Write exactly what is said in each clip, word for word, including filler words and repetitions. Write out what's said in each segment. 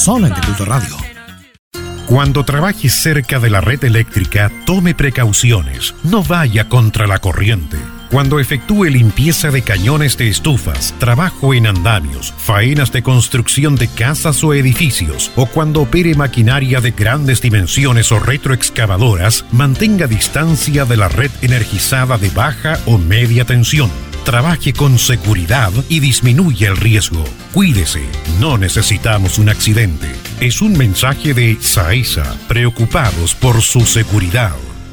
solo en De Culto Radio. Cuando trabaje cerca de la red eléctrica, tome precauciones, no vaya contra la corriente. Cuando efectúe limpieza de cañones de estufas, trabajo en andamios, faenas de construcción de casas o edificios, o cuando opere maquinaria de grandes dimensiones o retroexcavadoras, mantenga distancia de la red energizada de baja o media tensión. Trabaje con seguridad y disminuya el riesgo. Cuídese, no necesitamos un accidente. Es un mensaje de SAESA, preocupados por su seguridad.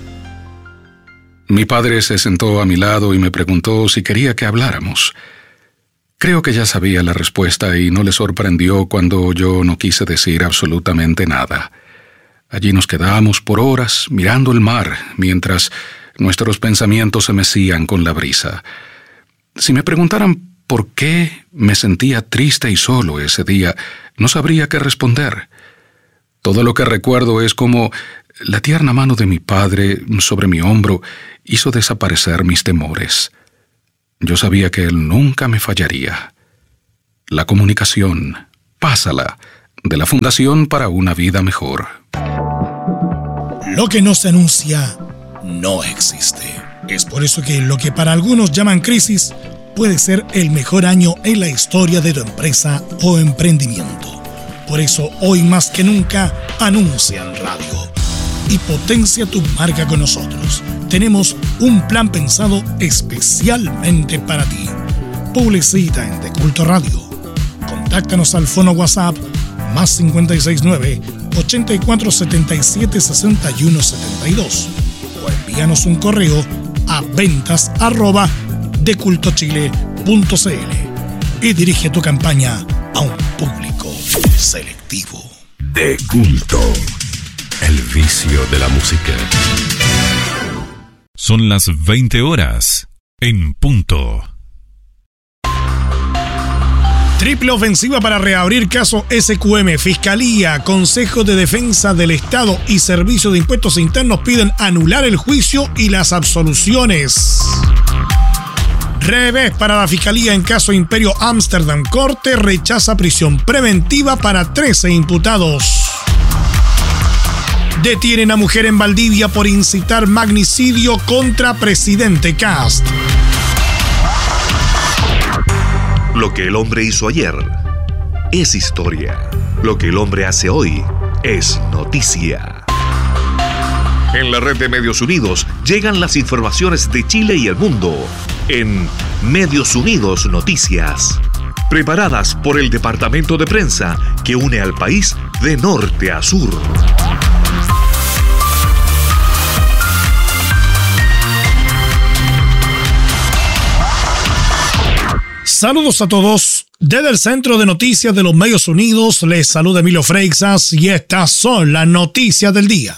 Mi padre se sentó a mi lado y me preguntó si quería que habláramos. Creo que ya sabía la respuesta y no le sorprendió cuando yo no quise decir absolutamente nada. Allí nos quedábamos por horas mirando el mar, mientras nuestros pensamientos se mecían con la brisa. Si me preguntaran por qué me sentía triste y solo ese día, no sabría qué responder. Todo lo que recuerdo es como la tierna mano de mi padre sobre mi hombro hizo desaparecer mis temores. Yo sabía que él nunca me fallaría. La comunicación, pásala, de la Fundación para una Vida Mejor. Lo que no se anuncia no existe. Es por eso que lo que para algunos llaman crisis puede ser el mejor año en la historia de tu empresa o emprendimiento. Por eso, hoy más que nunca, anuncia en radio y potencia tu marca con nosotros. Tenemos un plan pensado especialmente para ti. Publicita en De Culto Radio. Contáctanos al fono WhatsApp más cinco seis nueve, ochenta y cuatro setenta y siete sesenta y uno setenta y dos o envíanos un correo a ventas arroba decultochile punto cl y dirige tu campaña a un público selectivo. De Culto, el vicio de la música. Son las veinte horas en punto. Triple ofensiva para reabrir caso S Q M. Fiscalía, Consejo de Defensa del Estado y Servicio de Impuestos Internos piden anular el juicio y las absoluciones. Revés para la Fiscalía en caso Imperio Amsterdam. Corte rechaza prisión preventiva para trece imputados. Detienen a mujer en Valdivia por incitar magnicidio contra presidente Kast. Lo que el hombre hizo ayer es historia. Lo que el hombre hace hoy es noticia. En la red de Medios Unidos llegan las informaciones de Chile y el mundo en Medios Unidos Noticias, preparadas por el departamento de prensa que une al país de norte a sur. Saludos a todos. Desde el Centro de Noticias de los Medios Unidos les saluda Emilio Freixas y estas son las noticias del día.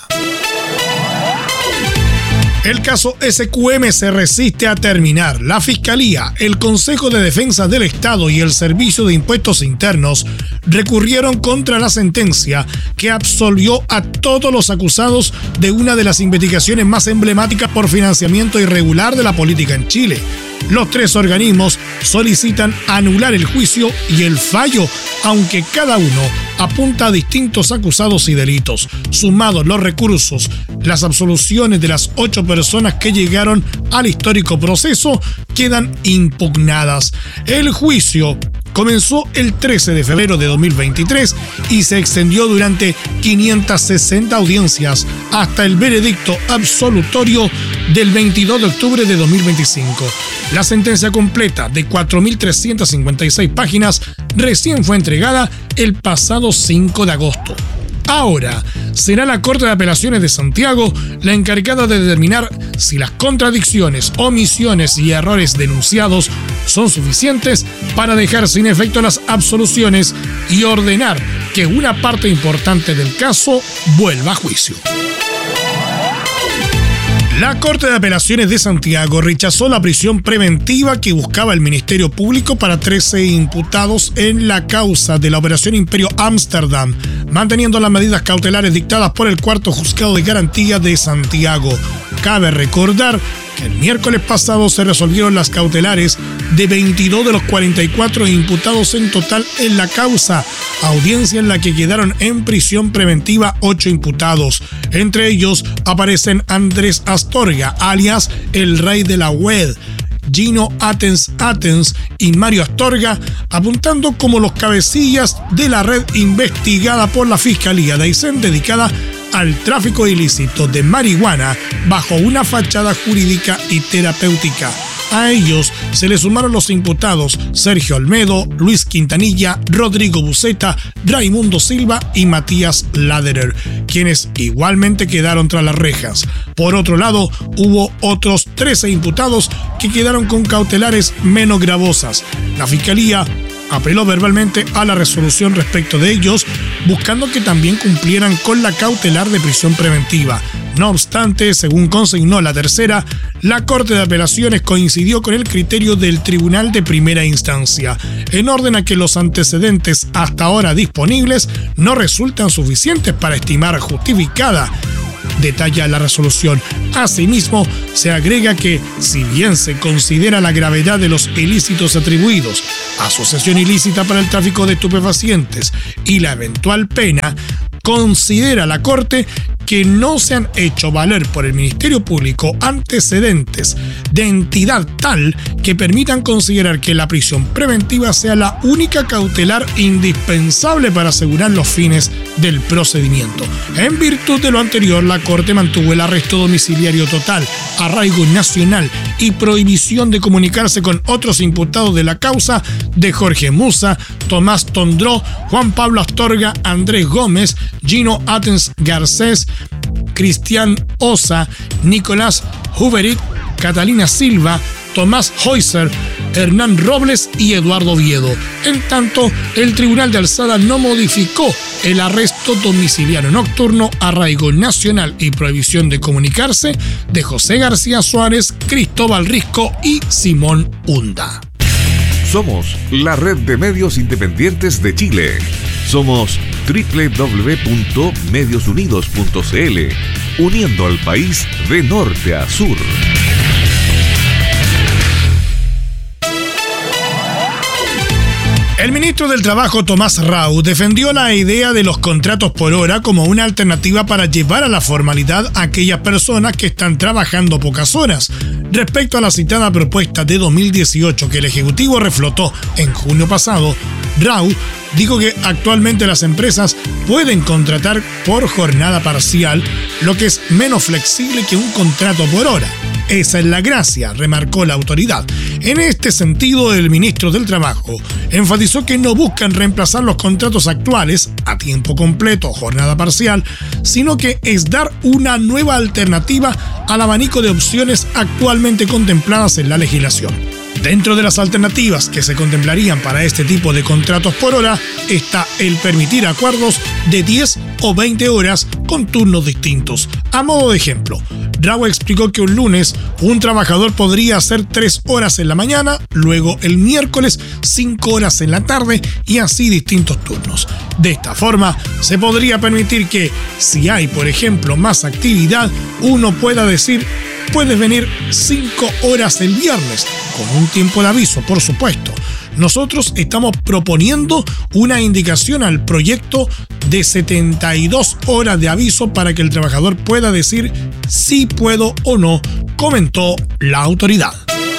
El caso S Q M se resiste a terminar. La Fiscalía, el Consejo de Defensa del Estado y el Servicio de Impuestos Internos recurrieron contra la sentencia que absolvió a todos los acusados de una de las investigaciones más emblemáticas por financiamiento irregular de la política en Chile. Los tres organismos solicitan anular el juicio y el fallo, aunque cada uno apunta a distintos acusados y delitos. Sumados los recursos, las absoluciones de las ocho personas que llegaron al histórico proceso quedan impugnadas. El juicio comenzó el trece de febrero de dos mil veintitrés y se extendió durante quinientas sesenta audiencias hasta el veredicto absolutorio del veintidós de octubre de dos mil veinticinco. La sentencia completa de cuatro mil trescientas cincuenta y seis páginas recién fue entregada el pasado cinco de agosto. Ahora, será la Corte de Apelaciones de Santiago la encargada de determinar si las contradicciones, omisiones y errores denunciados son suficientes para dejar sin efecto las absoluciones y ordenar que una parte importante del caso vuelva a juicio. La Corte de Apelaciones de Santiago rechazó la prisión preventiva que buscaba el Ministerio Público para trece imputados en la causa de la Operación Imperio Amsterdam, manteniendo las medidas cautelares dictadas por el Cuarto Juzgado de Garantía de Santiago. Cabe recordar que el miércoles pasado se resolvieron las cautelares de veintidós de los cuarenta y cuatro imputados en total en la causa, audiencia en la que quedaron en prisión preventiva ocho imputados. Entre ellos aparecen Andrés Astorga, alias el Rey de la Web, Gino Atens Atens y Mario Astorga, apuntando como los cabecillas de la red investigada por la Fiscalía de Aysén dedicada al tráfico ilícito de marihuana bajo una fachada jurídica y terapéutica. A ellos se le sumaron los imputados Sergio Olmedo, Luis Quintanilla, Rodrigo Buceta, Raimundo Silva y Matías Laderer, quienes igualmente quedaron tras las rejas. Por otro lado, hubo otros trece imputados que quedaron con cautelares menos gravosas. La Fiscalía apeló verbalmente a la resolución respecto de ellos, buscando que también cumplieran con la cautelar de prisión preventiva. No obstante, según consignó la tercera, la Corte de Apelaciones coincidió con el criterio del Tribunal de Primera Instancia, en orden a que los antecedentes hasta ahora disponibles no resultan suficientes para estimar justificada, detalla la resolución. Asimismo, se agrega que, si bien se considera la gravedad de los ilícitos atribuidos, asociación ilícita para el tráfico de estupefacientes y la eventual pena, considera la Corte que no se han hecho valer por el Ministerio Público antecedentes de entidad tal que permitan considerar que la prisión preventiva sea la única cautelar indispensable para asegurar los fines del procedimiento. En virtud de lo anterior, la Corte mantuvo el arresto domiciliario total, arraigo nacional y prohibición de comunicarse con otros imputados de la causa de Jorge Musa, Tomás Tondró, Juan Pablo Astorga, Andrés Gómez, Gino Atens Garcés, Cristian Osa, Nicolás Huberit, Catalina Silva, Tomás Heuser, Hernán Robles y Eduardo Oviedo. En tanto, el Tribunal de Alzada no modificó el arresto domiciliario nocturno, arraigo nacional y prohibición de comunicarse de José García Suárez, Cristóbal Risco y Simón Hunda. Somos la red de medios independientes de Chile. Somos doble u doble u doble u punto medios unidos punto c l, uniendo al país de norte a sur. El ministro del Trabajo, Tomás Rau, defendió la idea de los contratos por hora como una alternativa para llevar a la formalidad a aquellas personas que están trabajando pocas horas. Respecto a la citada propuesta de dos mil dieciocho que el Ejecutivo reflotó en junio pasado, Rau dijo que actualmente las empresas pueden contratar por jornada parcial, lo que es menos flexible que un contrato por hora. Esa es la gracia, remarcó la autoridad. En este sentido, el ministro del Trabajo enfatizó que no buscan reemplazar los contratos actuales a tiempo completo o jornada parcial, sino que es dar una nueva alternativa al abanico de opciones actualmente contempladas en la legislación. Dentro de las alternativas que se contemplarían para este tipo de contratos por hora está el permitir acuerdos de diez o veinte horas con turnos distintos. A modo de ejemplo, Rau explicó que un lunes un trabajador podría hacer tres horas en la mañana, luego el miércoles cinco horas en la tarde y así distintos turnos. De esta forma, se podría permitir que, si hay, por ejemplo, más actividad, uno pueda decir: puedes venir cinco horas el viernes, con un tiempo de aviso, por supuesto. Nosotros estamos proponiendo una indicación al proyecto de setenta y dos horas de aviso para que el trabajador pueda decir si puedo o no, comentó la autoridad.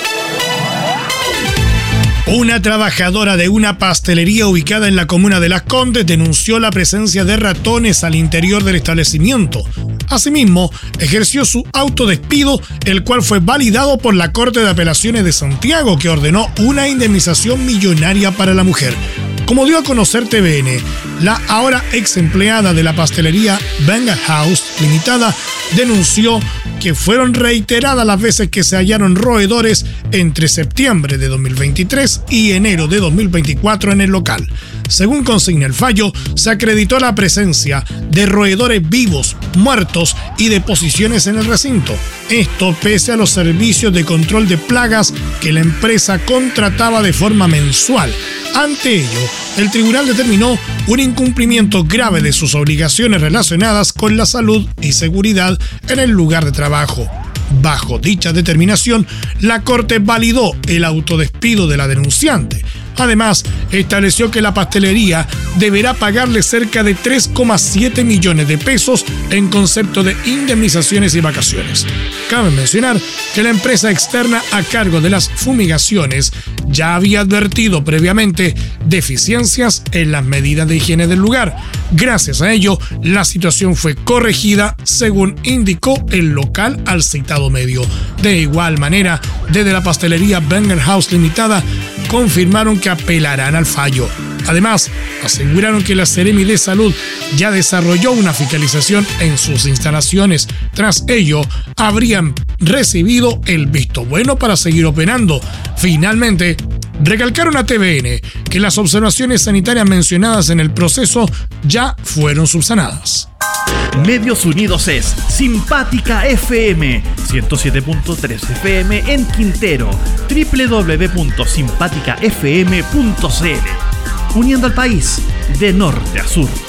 Una trabajadora de una pastelería ubicada en la comuna de Las Condes denunció la presencia de ratones al interior del establecimiento. Asimismo, ejerció su autodespido, el cual fue validado por la Corte de Apelaciones de Santiago, que ordenó una indemnización millonaria para la mujer. Como dio a conocer T V N, la ahora ex empleada de la pastelería Benga House Limitada denunció que fueron reiteradas las veces que se hallaron roedores entre septiembre de dos mil veintitrés y enero de dos mil veinticuatro en el local. Según consigna el fallo, se acreditó la presencia de roedores vivos, muertos y deposiciones en el recinto. Esto pese a los servicios de control de plagas que la empresa contrataba de forma mensual. Ante ello, el tribunal determinó un incumplimiento grave de sus obligaciones relacionadas con la salud y seguridad en el lugar de trabajo. Bajo dicha determinación, la Corte validó el autodespido de la denunciante. Además, estableció que la pastelería deberá pagarle cerca de tres coma siete millones de pesos en concepto de indemnizaciones y vacaciones. Cabe mencionar que la empresa externa a cargo de las fumigaciones ya había advertido previamente deficiencias en las medidas de higiene del lugar. Gracias a ello, la situación fue corregida, según indicó el local al citado medio. De igual manera, desde la pastelería Wenger House Limitada confirmaron que apelarán al fallo. Además, aseguraron que la Seremi de Salud ya desarrolló una fiscalización en sus instalaciones. Tras ello, habrían recibido el visto bueno para seguir operando. Finalmente, recalcaron a T V N que las observaciones sanitarias mencionadas en el proceso ya fueron subsanadas. Medios Unidos es Simpática F M, ciento siete punto tres F M en Quintero, doble u doble u doble u punto simpática f m punto c l, uniendo al país de norte a sur.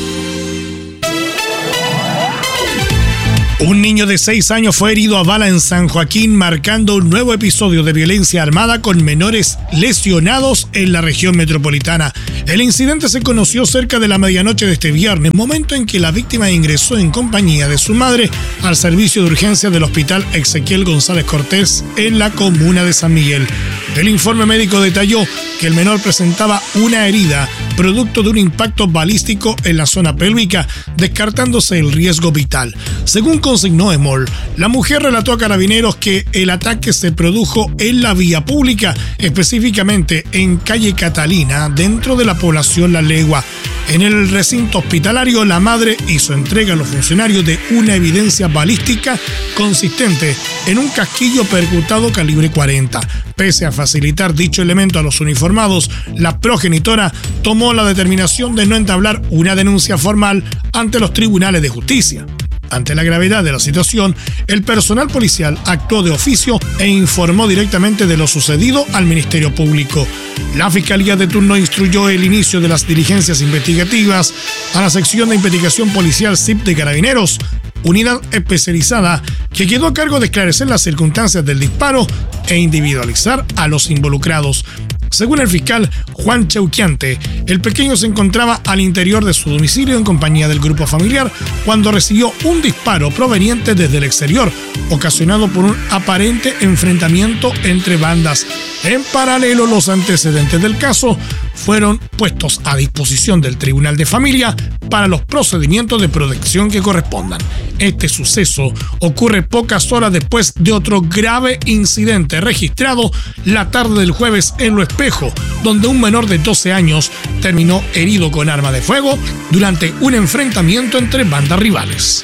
Un niño de seis años fue herido a bala en San Joaquín, marcando un nuevo episodio de violencia armada con menores lesionados en la región metropolitana. El incidente se conoció cerca de la medianoche de este viernes, momento en que la víctima ingresó en compañía de su madre al servicio de urgencia del Hospital Ezequiel González Cortés en la comuna de San Miguel. El informe médico detalló que el menor presentaba una herida producto de un impacto balístico en la zona pélvica, descartándose el riesgo vital. Según consignó EMOL, la mujer relató a Carabineros que el ataque se produjo en la vía pública, específicamente en calle Catalina, dentro de la población La Legua. En el recinto hospitalario, la madre hizo entrega a los funcionarios de una evidencia balística consistente en un casquillo percutado calibre cuarenta. Pese a facilitar dicho elemento a los uniformados, la progenitora tomó la determinación de no entablar una denuncia formal ante los tribunales de justicia. Ante la gravedad de la situación, el personal policial actuó de oficio e informó directamente de lo sucedido al Ministerio Público. La Fiscalía de turno instruyó el inicio de las diligencias investigativas a la sección de investigación policial S I P de Carabineros, unidad especializada que quedó a cargo de esclarecer las circunstancias del disparo e individualizar a los involucrados. Según el fiscal Juan Cheuquiante, el pequeño se encontraba al interior de su domicilio en compañía del grupo familiar cuando recibió un disparo proveniente desde el exterior, ocasionado por un aparente enfrentamiento entre bandas. En paralelo, los antecedentes del caso fueron puestos a disposición del Tribunal de Familia para los procedimientos de protección que correspondan. Este suceso ocurre pocas horas después de otro grave incidente registrado la tarde del jueves en Lo Espejo, donde un menor de doce años terminó herido con arma de fuego durante un enfrentamiento entre bandas rivales.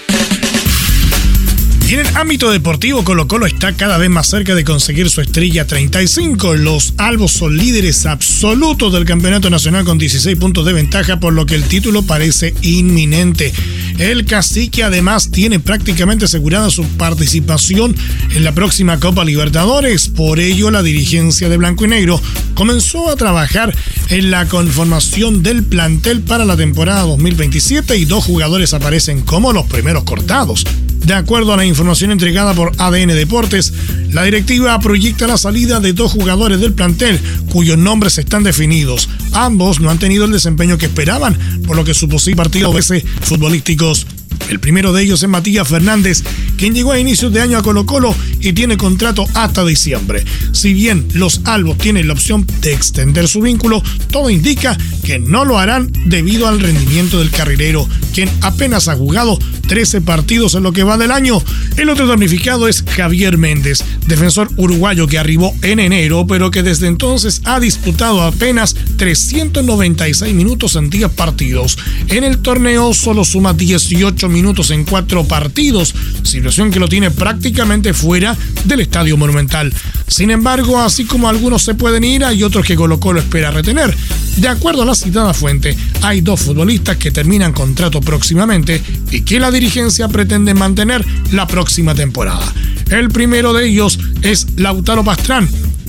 Y en el ámbito deportivo, Colo-Colo está cada vez más cerca de conseguir su estrella treinta y cinco. Los albos son líderes absolutos del campeonato nacional con dieciséis puntos de ventaja, por lo que el título parece inminente. El Cacique además tiene prácticamente asegurada su participación en la próxima Copa Libertadores. Por ello, la dirigencia de Blanco y Negro comenzó a trabajar en la conformación del plantel para la temporada dos mil veintisiete y dos jugadores aparecen como los primeros cortados. De acuerdo a la información entregada por A D N Deportes, la directiva proyecta la salida de dos jugadores del plantel cuyos nombres están definidos. Ambos no han tenido el desempeño que esperaban, por lo que su posible partido veces futbolísticos. El primero de ellos es Matías Fernández, quien llegó a inicios de año a Colo-Colo y tiene contrato hasta diciembre. Si bien los albos tienen la opción de extender su vínculo, todo indica que no lo harán debido al rendimiento del carrilero, quien apenas ha jugado trece partidos en lo que va del año. El otro damnificado es Javier Méndez, defensor uruguayo que arribó en enero, pero que desde entonces ha disputado apenas trescientos noventa y seis minutos en diez partidos. En el torneo solo suma dieciocho minutos en cuatro partidos, situación que lo tiene prácticamente fuera del Estadio Monumental. Sin embargo, así como algunos se pueden ir, hay otros que Colo-Colo espera retener. De acuerdo a la citada fuente, hay dos futbolistas que terminan contrato próximamente y que la dirigencia pretende mantener la próxima temporada. El primero de ellos es Lautaro Pastrán,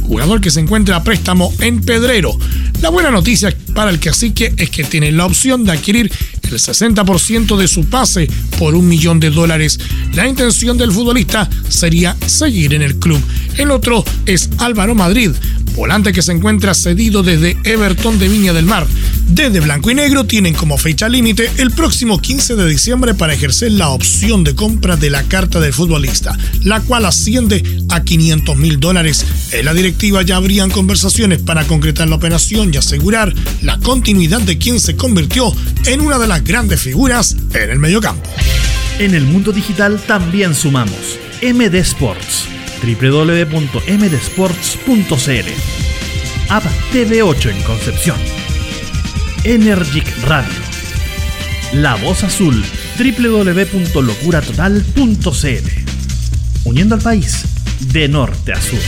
jugador que se encuentra a préstamo en Pedrero. La buena noticia para el cacique es que tiene la opción de adquirir el sesenta por ciento de su pase por un millón de dólares. La intención del futbolista sería seguir en el club. El otro es Álvaro Madrid, volante que se encuentra cedido desde Everton de Viña del Mar. Desde Blanco y Negro tienen como fecha límite el próximo quince de diciembre para ejercer la opción de compra de la carta del futbolista, la cual asciende a quinientos mil dólares. En la directiva ya habrían conversaciones para concretar la operación y asegurar la continuidad de quien se convirtió en una de las grandes figuras en el mediocampo. En el mundo digital también sumamos M D Sports, doble u doble u doble u punto m d sports punto c l, App T V ocho en Concepción, Energic Radio, La Voz Azul, doble u doble u doble u punto locura total punto c l, uniendo al país de norte a sur.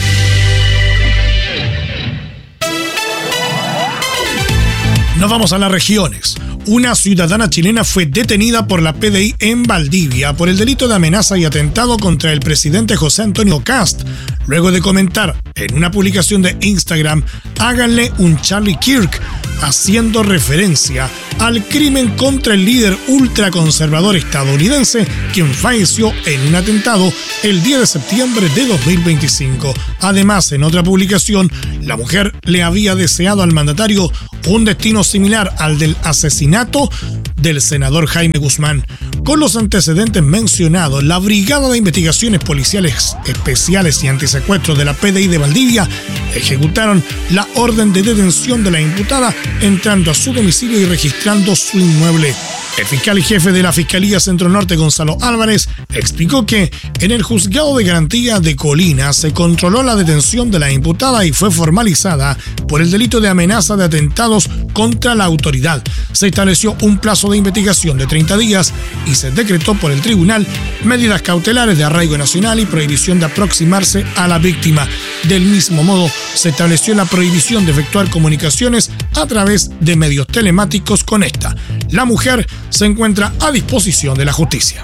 Nos vamos a las regiones. Una ciudadana chilena fue detenida por la P D I en Valdivia por el delito de amenaza y atentado contra el presidente José Antonio Kast, luego de comentar en una publicación de Instagram: háganle un Charlie Kirk, haciendo referencia al crimen contra el líder ultraconservador estadounidense, quien falleció en un atentado el diez de septiembre de dos mil veinticinco. Además, en otra publicación, la mujer le había deseado al mandatario un destino similar al del asesinato del senador Jaime Guzmán. Con los antecedentes mencionados, la Brigada de Investigaciones Policiales Especiales y Antisecuestros de la P D I de Valdivia ejecutaron la orden de detención de la imputada, entrando a su domicilio y registrando su inmueble. El fiscal y jefe de la Fiscalía Centro Norte, Gonzalo Álvarez, explicó que en el Juzgado de Garantía de Colina se controló la detención de la imputada y fue formalizada por el delito de amenaza de atentados contra la autoridad. Se estableció un plazo de investigación de treinta días y se decretó por el tribunal medidas cautelares de arraigo nacional y prohibición de aproximarse a la víctima. Del mismo modo, se estableció la prohibición de efectuar comunicaciones a través de medios telemáticos con esta. La mujer se encuentra a disposición de la justicia.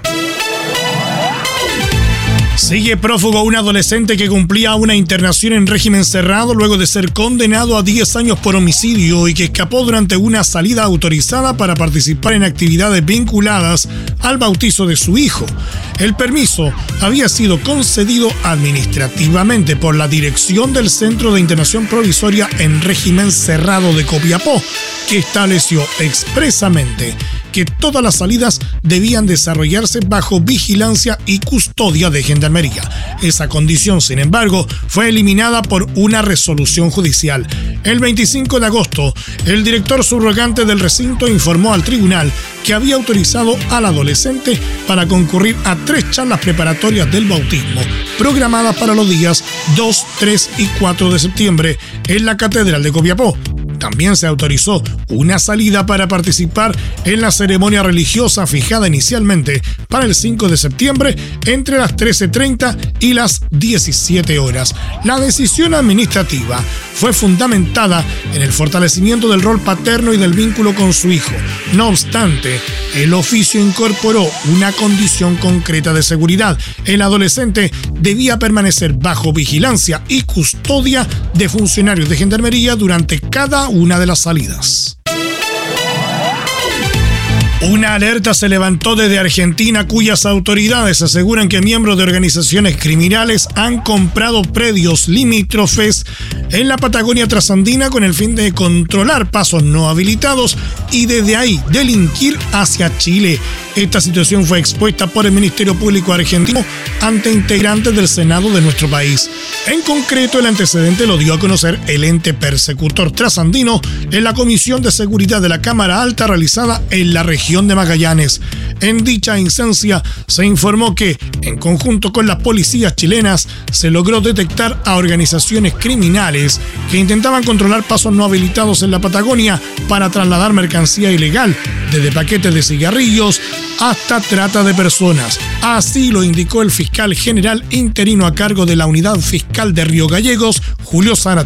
Sigue prófugo un adolescente que cumplía una internación en régimen cerrado luego de ser condenado a diez años por homicidio y que escapó durante una salida autorizada para participar en actividades vinculadas al bautizo de su hijo. El permiso había sido concedido administrativamente por la dirección del Centro de Internación Provisoria en Régimen Cerrado de Copiapó, que estableció expresamente que todas las salidas debían desarrollarse bajo vigilancia y custodia de Gendarmería. Esa condición, sin embargo, fue eliminada por una resolución judicial. El veinticinco de agosto, el director subrogante del recinto informó al tribunal que había autorizado al adolescente para concurrir a tres charlas preparatorias del bautismo, programadas para los días dos, tres y cuatro de septiembre en la Catedral de Copiapó. También se autorizó una salida para participar en la ceremonia religiosa fijada inicialmente para el cinco de septiembre entre las trece treinta y las diecisiete horas. La decisión administrativa fue fundamentada en el fortalecimiento del rol paterno y del vínculo con su hijo. No obstante, el oficio incorporó una condición concreta de seguridad. El adolescente debía permanecer bajo vigilancia y custodia de funcionarios de Gendarmería durante cada una de las salidas. Una alerta se levantó desde Argentina, cuyas autoridades aseguran que miembros de organizaciones criminales han comprado predios limítrofes en la Patagonia trasandina con el fin de controlar pasos no habilitados y desde ahí delinquir hacia Chile. Esta situación fue expuesta por el Ministerio Público argentino ante integrantes del Senado de nuestro país. En concreto, el antecedente lo dio a conocer el ente persecutor trasandino en la Comisión de Seguridad de la Cámara Alta realizada en la región de Magallanes. En dicha instancia se informó que, en conjunto con las policías chilenas, se logró detectar a organizaciones criminales que intentaban controlar pasos no habilitados en la Patagonia para trasladar mercancía ilegal, desde paquetes de cigarrillos hasta trata de personas. Así lo indicó el fiscal general interino a cargo de la Unidad Fiscal de Río Gallegos, Julio Zárate.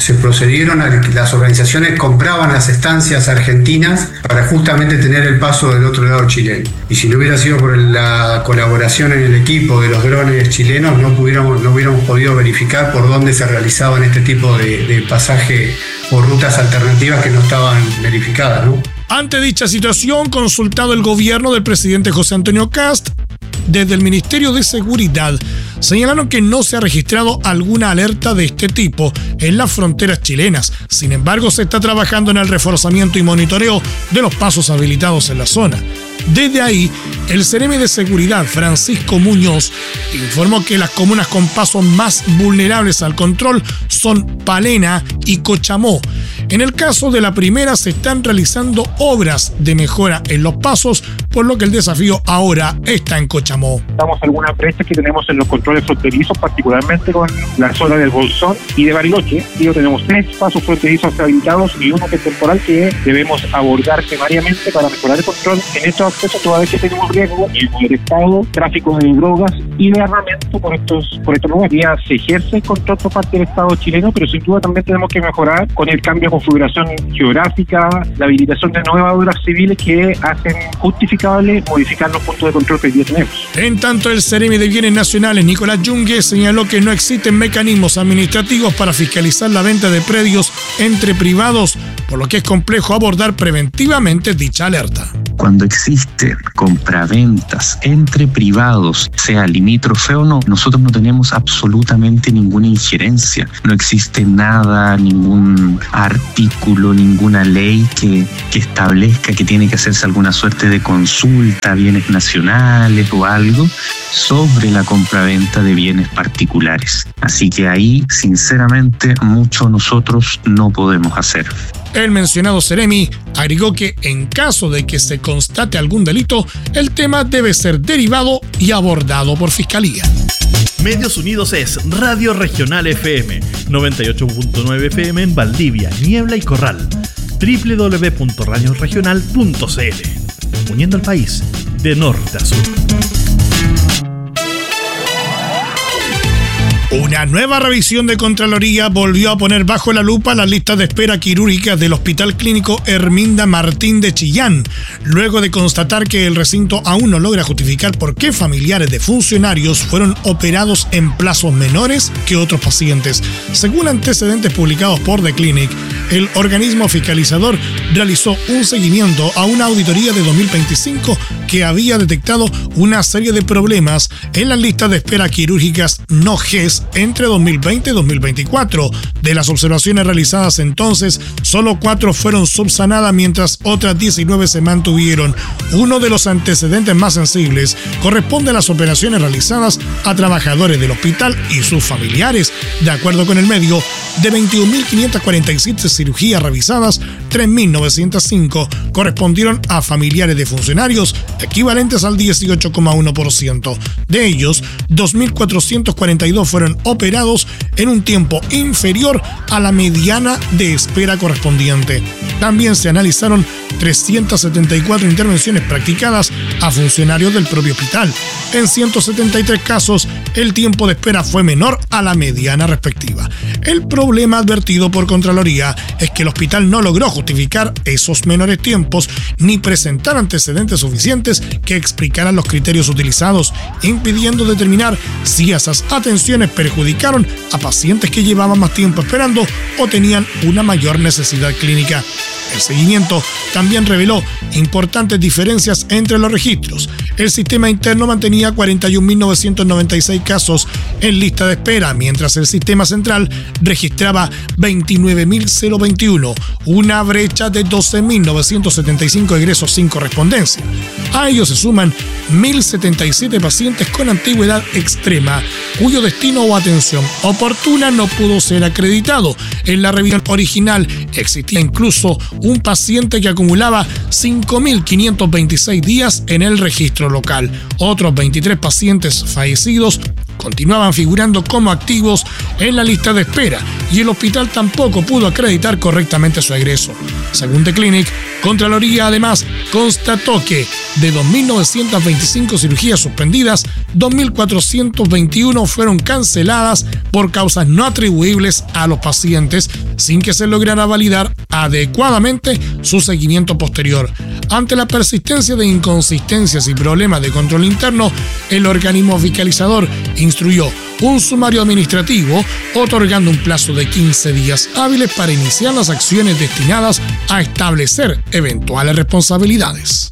se procedieron a que las organizaciones compraban las estancias argentinas para justamente tener el paso del otro lado chileno. Y si no hubiera sido por la colaboración en el equipo de los drones chilenos, no pudiéramos, no hubiéramos podido verificar por dónde se realizaban este tipo de, de pasaje o rutas alternativas que no estaban verificadas, ¿no? Ante dicha situación, consultado el gobierno del presidente José Antonio Kast, desde el Ministerio de Seguridad señalaron que no se ha registrado alguna alerta de este tipo en las fronteras chilenas. Sin embargo, se está trabajando en el reforzamiento y monitoreo de los pasos habilitados en la zona. Desde ahí, el Ceremi de Seguridad, Francisco Muñoz, informó que las comunas con pasos más vulnerables al control son Palena y Cochamó. En el caso de la primera, se están realizando obras de mejora en los pasos, por lo que el desafío ahora está en Cochamó. Damos algunas brechas que tenemos en los controles fronterizos, particularmente con la zona del Bolsón y de Bariloche. Y tenemos tres pasos fronterizos habilitados y uno que es temporal que debemos abordar primariamente para mejorar el control en estos accesos, toda vez que tenemos riesgo en el Estado, tráfico de drogas y de armamento por estos por estos lugares. Ya se ejerce el control por parte del Estado chileno, pero sin duda también tenemos que mejorar con el cambio de configuración geográfica, la habilitación de nuevas obras civiles que hacen justificable modificar los puntos de control que hoy día tenemos. En tanto, el Ceremi de Bienes Nacionales, Nicolás Yungue, señaló que no existen mecanismos administrativos para fiscalizar la venta de predios entre privados, por lo que es complejo abordar preventivamente dicha alerta. Cuando existen compraventas entre privados, sea limítrofe o no, nosotros no tenemos absolutamente ninguna injerencia. No existe nada, ningún artículo, ninguna ley que, que establezca que tiene que hacerse alguna suerte de consulta a bienes nacionales o algo sobre la compraventa de bienes particulares. Así que ahí, sinceramente, mucho nosotros no podemos hacer. El mencionado Ceremi agregó que en caso de que se constate algún delito, el tema debe ser derivado y abordado por Fiscalía. Medios Unidos es Radio Regional F M, noventa y ocho punto nueve F M en Valdivia, Niebla y Corral. doble u doble u doble u punto radio regional punto c l. Uniendo al país de norte a sur. Una nueva revisión de Contraloría volvió a poner bajo la lupa las listas de espera quirúrgicas del Hospital Clínico Herminda Martín de Chillán, luego de constatar que el recinto aún no logra justificar por qué familiares de funcionarios fueron operados en plazos menores que otros pacientes. Según antecedentes publicados por The Clinic, el organismo fiscalizador realizó un seguimiento a una auditoría de dos mil veinticinco que había detectado una serie de problemas en las listas de espera quirúrgicas no G E S entre dos mil veinte y dos mil veinticuatro. De las observaciones realizadas entonces, solo cuatro fueron subsanadas, mientras otras diecinueve se mantuvieron. Uno de los antecedentes más sensibles corresponde a las operaciones realizadas a trabajadores del hospital y sus familiares. De acuerdo con el medio, de veintiún mil quinientas cuarenta y siete cirugías revisadas, tres mil novecientos cinco correspondieron a familiares de funcionarios, equivalentes al dieciocho coma uno por ciento. De ellos, dos mil cuatrocientos cuarenta y dos fueron operados en un tiempo inferior a la mediana de espera correspondiente. También se analizaron trescientas setenta y cuatro intervenciones practicadas a funcionarios del propio hospital. En ciento setenta y tres casos, el tiempo de espera fue menor a la mediana respectiva. El problema advertido por Contraloría es que el hospital no logró justificar esos menores tiempos ni presentar antecedentes suficientes que explicaran los criterios utilizados, impidiendo determinar si esas atenciones perjudicaron a pacientes que llevaban más tiempo esperando o tenían una mayor necesidad clínica. El seguimiento también reveló importantes diferencias entre los registros. El sistema interno mantenía cuarenta y un mil novecientos noventa y seis casos en lista de espera, mientras el sistema central registraba veintinueve mil veintiuno, una brecha de doce mil novecientos setenta y cinco egresos sin correspondencia. A ellos se suman mil setenta y siete pacientes con antigüedad extrema, cuyo destino o atención oportuna no pudo ser acreditado. En la revisión original existía incluso un paciente que acumulaba cinco mil quinientos veintiséis días en el registro local. Otros veintitrés pacientes fallecidos continuaban figurando como activos en la lista de espera y el hospital tampoco pudo acreditar correctamente su egreso. Según The Clinic, Contraloría además constató que de dos mil novecientas veinticinco cirugías suspendidas, dos mil cuatrocientas veintiuno fueron canceladas por causas no atribuibles a los pacientes, sin que se lograra validar adecuadamente su seguimiento posterior. Ante la persistencia de inconsistencias y problemas de control interno, el organismo fiscalizador instruyó un sumario administrativo, otorgando un plazo de quince días hábiles para iniciar las acciones destinadas a establecer eventuales responsabilidades.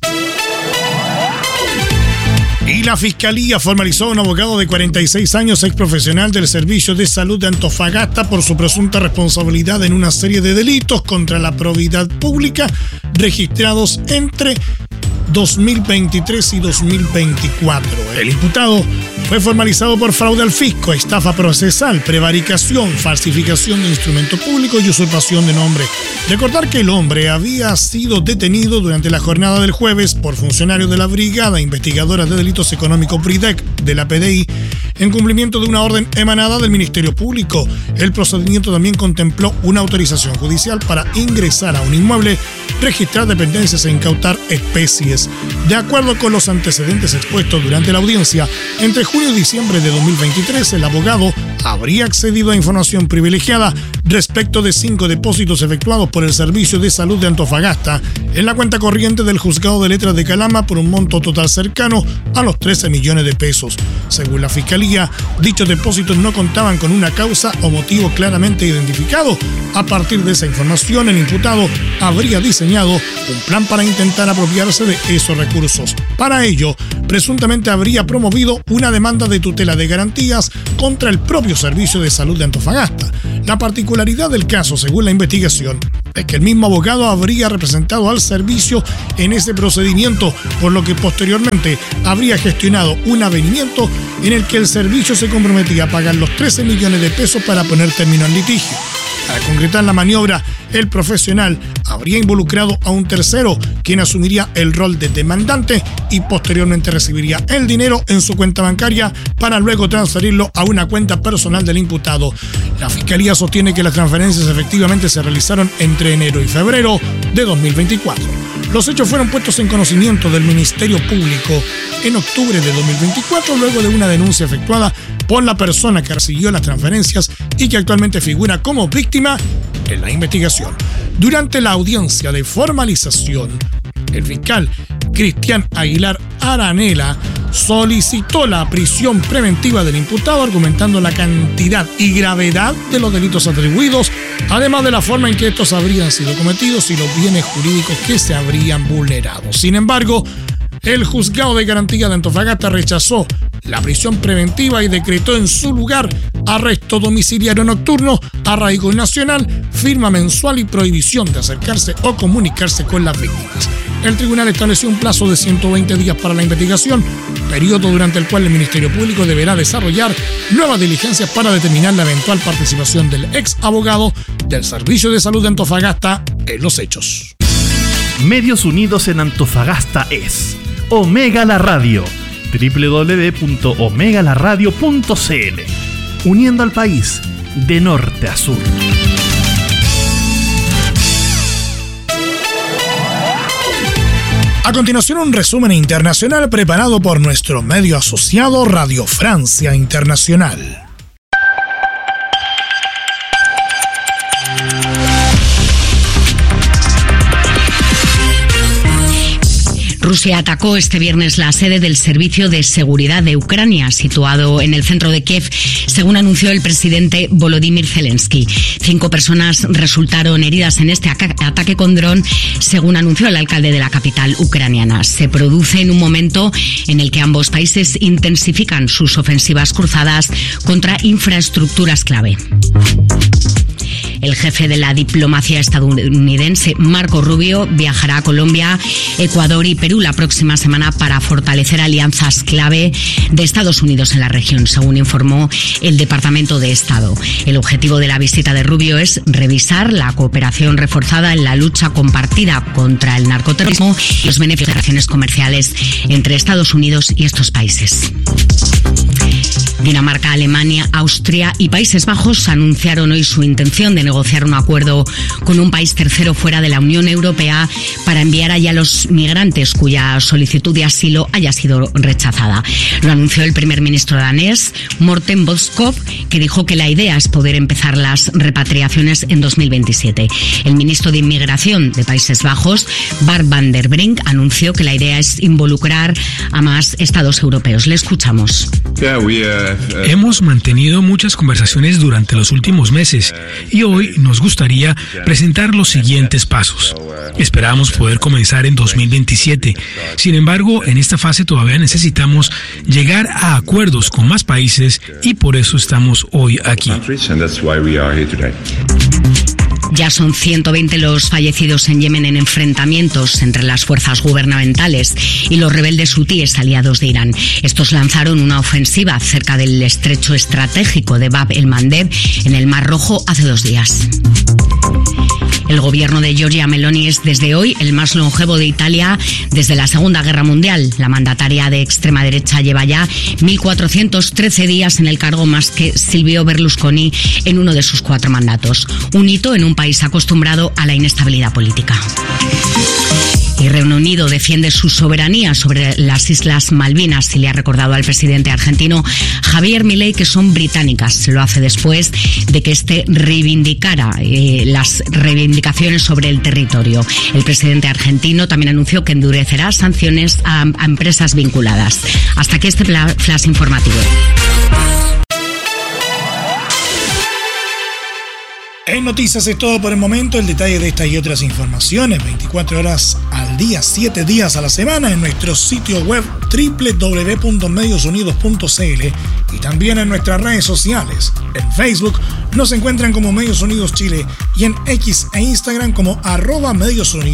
Y la Fiscalía formalizó a un abogado de cuarenta y seis años, ex profesional del Servicio de Salud de Antofagasta, por su presunta responsabilidad en una serie de delitos contra la probidad pública registrados entre dos mil veintitrés y dos mil veinticuatro. El imputado fue formalizado por fraude al fisco, estafa procesal, prevaricación, falsificación de instrumento público y usurpación de nombre. Recordar que el hombre había sido detenido durante la jornada del jueves por funcionarios de la Brigada Investigadora de Delitos Económicos BRIDEC de la P D I en cumplimiento de una orden emanada del Ministerio Público. El procedimiento también contempló una autorización judicial para ingresar a un inmueble, registrar dependencias e incautar especies. De acuerdo con los antecedentes expuestos durante la audiencia, entre junio y diciembre de dos mil veintitrés, el abogado habría accedido a información privilegiada respecto de cinco depósitos efectuados por el Servicio de Salud de Antofagasta en la cuenta corriente del Juzgado de Letras de Calama por un monto total cercano a los trece millones de pesos. Según la Fiscalía, dichos depósitos no contaban con una causa o motivo claramente identificado. A partir de esa información, el imputado habría diseñado un plan para intentar apropiarse de esos recursos. Para ello, presuntamente habría promovido una demanda de tutela de garantías contra el propio Servicio de Salud de Antofagasta. La particularidad del caso, según la investigación, es que el mismo abogado habría representado al servicio en ese procedimiento, por lo que posteriormente habría gestionado un avenimiento en el que el servicio se comprometía a pagar los trece millones de pesos para poner término al litigio. Para concretar la maniobra, el profesional habría involucrado a un tercero, quien asumiría el rol de demandante y posteriormente recibiría el dinero en su cuenta bancaria para luego transferirlo a una cuenta personal del imputado. La Fiscalía sostiene que las transferencias efectivamente se realizaron entre enero y febrero de dos mil veinticuatro. Los hechos fueron puestos en conocimiento del Ministerio Público en octubre de dos mil veinticuatro, luego de una denuncia efectuada por la persona que recibió las transferencias y que actualmente figura como víctima en la investigación. Durante la audiencia de formalización, el fiscal Cristian Aguilar Aranela solicitó la prisión preventiva del imputado, argumentando la cantidad y gravedad de los delitos atribuidos, además de la forma en que estos habrían sido cometidos y los bienes jurídicos que se habrían vulnerado. Sin embargo, el Juzgado de Garantía de Antofagasta rechazó la prisión preventiva y decretó en su lugar arresto domiciliario nocturno, arraigo nacional, firma mensual y prohibición de acercarse o comunicarse con las víctimas. El tribunal estableció un plazo de ciento veinte días para la investigación, periodo durante el cual el Ministerio Público deberá desarrollar nuevas diligencias para determinar la eventual participación del ex abogado del Servicio de Salud de Antofagasta en los hechos. Medios Unidos en Antofagasta es Omega La Radio, doble u doble u doble u punto omega la radio punto c l, uniendo al país de norte a sur. A continuación, un resumen internacional preparado por nuestro medio asociado Radio Francia Internacional. Rusia atacó este viernes la sede del Servicio de Seguridad de Ucrania, situado en el centro de Kiev, según anunció el presidente Volodymyr Zelensky. Cinco personas resultaron heridas en este ataque con dron, según anunció el alcalde de la capital ucraniana. Se produce en un momento en el que ambos países intensifican sus ofensivas cruzadas contra infraestructuras clave. El jefe de la diplomacia estadounidense, Marco Rubio, viajará a Colombia, Ecuador y Perú la próxima semana para fortalecer alianzas clave de Estados Unidos en la región, según informó el Departamento de Estado. El objetivo de la visita de Rubio es revisar la cooperación reforzada en la lucha compartida contra el narcoterrorismo y los beneficios de relaciones comerciales entre Estados Unidos y estos países. Dinamarca, Alemania, Austria y Países Bajos anunciaron hoy su intención de negociar un acuerdo con un país tercero fuera de la Unión Europea para enviar allá a los migrantes cuya solicitud de asilo haya sido rechazada. Lo anunció el primer ministro danés, Morten Bødskov, que dijo que la idea es poder empezar las repatriaciones en dos mil veintisiete. El ministro de Inmigración de Países Bajos, Bart van der Brink, anunció que la idea es involucrar a más estados europeos. Le escuchamos. Hemos mantenido muchas conversaciones durante los últimos meses y hoy nos gustaría presentar los siguientes pasos. Esperamos poder comenzar en dos mil veintisiete. Sin embargo, en esta fase todavía necesitamos llegar a acuerdos con más países y por eso estamos hoy aquí. Ya son ciento veinte los fallecidos en Yemen en enfrentamientos entre las fuerzas gubernamentales y los rebeldes hutíes aliados de Irán. Estos lanzaron una ofensiva cerca del estrecho estratégico de Bab el-Mandeb en el Mar Rojo hace dos días. El gobierno de Giorgia Meloni es desde hoy el más longevo de Italia desde la Segunda Guerra Mundial. La mandataria de extrema derecha lleva ya mil cuatrocientos trece días en el cargo, más que Silvio Berlusconi en uno de sus cuatro mandatos. Un hito en un país acostumbrado a la inestabilidad política. Y Reino Unido defiende su soberanía sobre las Islas Malvinas y le ha recordado al presidente argentino Javier Milei que son británicas. Lo hace después de que éste reivindicara eh, las reivindicaciones sobre el territorio. El presidente argentino también anunció que endurecerá sanciones a, a empresas vinculadas. Hasta aquí este flash informativo. En Noticias es todo por el momento. El detalle de estas y otras informaciones veinticuatro horas al día, siete días a la semana en nuestro sitio web doble u doble u doble u punto medios unidos punto c l y también en nuestras redes sociales. En Facebook nos encuentran como Medios Unidos Chile y en X e Instagram como arroba Medios Unidos.